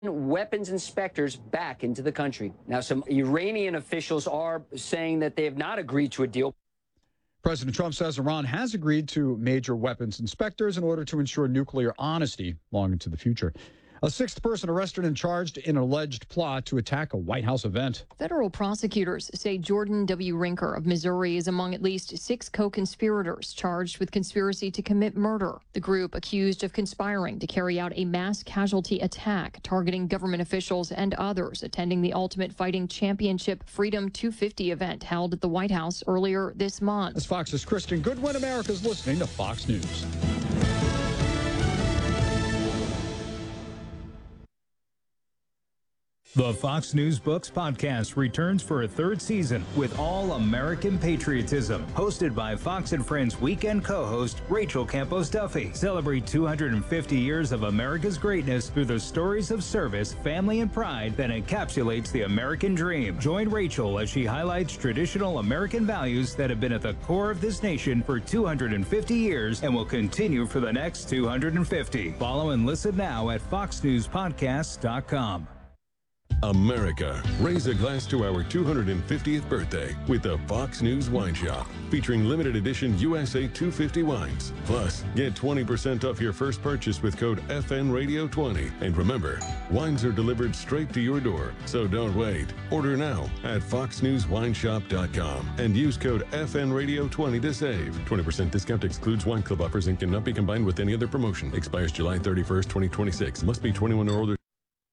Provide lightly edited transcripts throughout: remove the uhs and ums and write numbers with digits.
weapons inspectors back into the country. Now, some Iranian officials are saying that they have not agreed to a deal. President Trump says Iran has agreed to major weapons inspectors in order to ensure nuclear honesty long into the future. A sixth person arrested and charged in an alleged plot to attack a White House event. Federal prosecutors say Jordan W. Rinker of Missouri is among at least 6 co-conspirators charged with conspiracy to commit murder. The group accused of conspiring to carry out a mass casualty attack targeting government officials and others attending the Ultimate Fighting Championship Freedom 250 event held at the White House earlier this month. As Fox's Kristen Goodwin, America's listening to Fox News. The Fox News Books podcast returns for a third season with all American patriotism. Hosted by Fox and Friends weekend co-host Rachel Campos Duffy. Celebrate 250 years of America's greatness through the stories of service, family, and pride that encapsulates the American dream. Join Rachel as she highlights traditional American values that have been at the core of this nation for 250 years and will continue for the next 250. Follow and listen now at foxnewspodcasts.com. America, raise a glass to our 250th birthday with the Fox News Wine Shop, featuring limited edition USA 250 wines. Plus, get 20% off your first purchase with code FNRadio20. And remember, wines are delivered straight to your door, so don't wait. Order now at foxnewswineshop.com and use code FNRadio20 to save. 20% discount excludes wine club offers and cannot be combined with any other promotion. Expires July 31st, 2026. Must be 21 or older.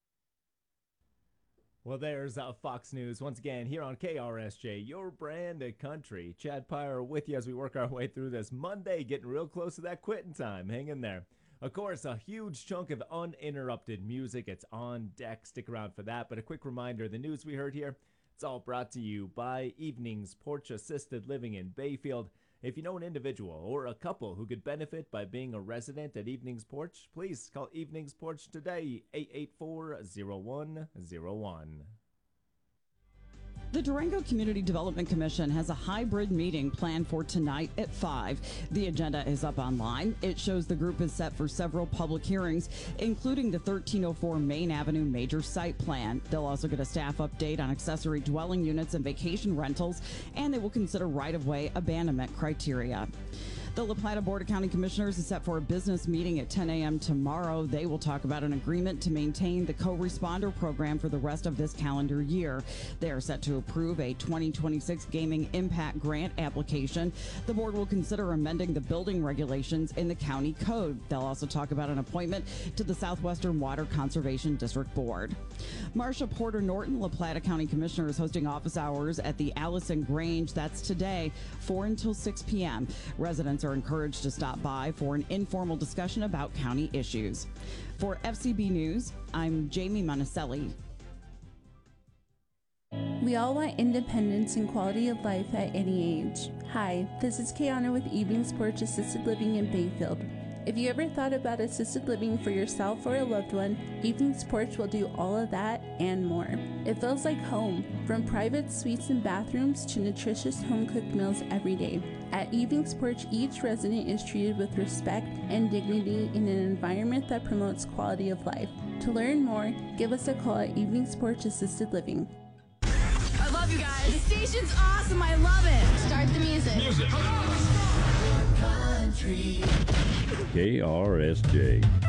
Well, there's Fox News once again here on KRSJ, your brand of country. Chad Pyre with you as we work our way through this Monday, getting real close to that quitting time. Hang in there. Of course, a huge chunk of uninterrupted music. It's on deck. Stick around for that. But a quick reminder, the news we heard here, it's all brought to you by Evenings Porch Assisted Living in Bayfield. If you know an individual or a couple who could benefit by being a resident at Evenings Porch, please call Evenings Porch today, 884-0101. The Durango Community Development Commission has a hybrid meeting planned for tonight at 5. The agenda is up online. It shows the group is set for several public hearings, including the 1304 Main Avenue major site plan. They'll also get a staff update on accessory dwelling units and vacation rentals, and they will consider right-of-way abandonment criteria. The La Plata Board of County Commissioners is set for a business meeting at 10 a.m. tomorrow. They will talk about an agreement to maintain the co-responder program for the rest of this calendar year. They are set to approve a 2026 Gaming Impact Grant application. The board will consider amending the building regulations in the county code. They'll also talk about an appointment to the Southwestern Water Conservation District Board. Marcia Porter Norton, La Plata County Commissioner, is hosting office hours at the Allison Grange. That's today, 4 until 6 p.m. Residents are encouraged to stop by for an informal discussion about county issues. For FCB News, I'm Jamie Monticelli. We all want independence and quality of life at any age. Hi, this is Kiana with Evenings Porch Assisted Living in Bayfield. If you ever thought about assisted living for yourself or a loved one, Evenings Porch will do all of that and more. It feels like home, from private suites and bathrooms to nutritious home-cooked meals every day. At Evenings Porch, each resident is treated with respect and dignity in an environment that promotes quality of life. To learn more, give us a call at Evenings Porch Assisted Living. I love you guys. The station's awesome. I love it. Start the music. Music. KRSJ.